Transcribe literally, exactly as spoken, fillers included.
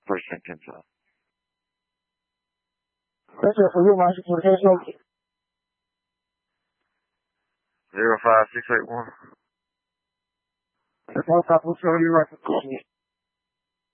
first sentence. Uh, Question for you, Master, for case number. Zero five six eight one. That's all I put on your record.